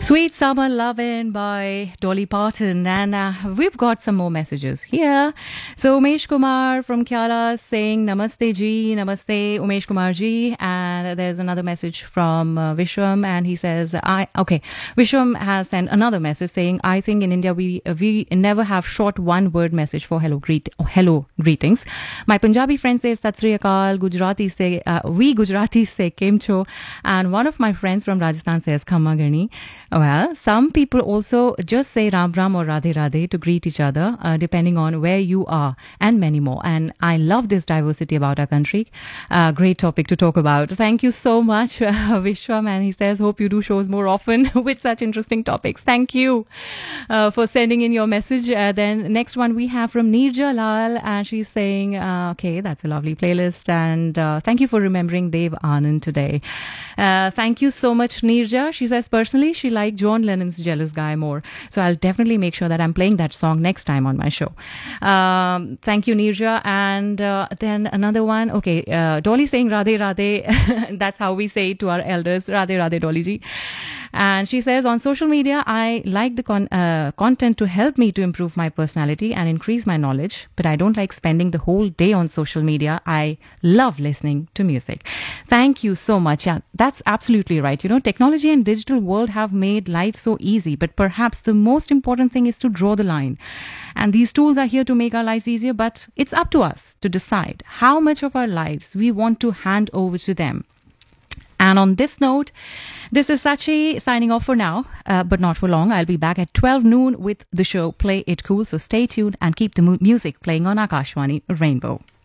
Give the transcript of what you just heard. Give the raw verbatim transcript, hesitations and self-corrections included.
Sweet Summer Lovin' by Dolly Parton. And uh, we've got some more messages here. So Umesh Kumar from Kyala saying Namaste Ji, Namaste Umesh Kumar Ji. And there's another message from uh, Vishwam, and he says, I, okay, Vishwam has sent another message saying, I think in India we we never have short one word message for hello greet hello greetings. My Punjabi friend says Sat Sri Akal, Gujarati say, uh, we Gujaratis say Kemcho. And one of my friends from Rajasthan says Khamma Gani. Well, some people also just say Ram Ram or Radhe Radhe to greet each other, uh, depending on where you are, and many more. And I love this diversity about our country. Uh, great topic to talk about. Thank you so much, uh, Vishwam. And he says, hope you do shows more often with such interesting topics. Thank you uh, for sending in your message. Uh, then next one we have from Nirja Lal, and she's saying, uh, okay, that's a lovely playlist. And uh, thank you for remembering Dev Anand today. Uh, thank you so much, Nirja. She says, personally, she likes like John Lennon's Jealous Guy more. So I'll definitely make sure that I'm playing that song next time on my show. Um, thank you, Nirja. And uh, then another one. Okay, uh, Dolly saying Radhe Radhe. That's how we say it to our elders. Radhe Radhe Dolly ji. And she says, on social media, I like the con- uh, content to help me to improve my personality and increase my knowledge, but I don't like spending the whole day on social media. I love listening to music. Thank you so much. Yeah, that's absolutely right. You know, technology and digital world have made life so easy, but perhaps the most important thing is to draw the line. And these tools are here to make our lives easier, but it's up to us to decide how much of our lives we want to hand over to them. And on this note, this is Sachi signing off for now, uh, but not for long. I'll be back at twelve noon with the show Play It Cool. So stay tuned and keep the mu- music playing on Akashvani Rainbow.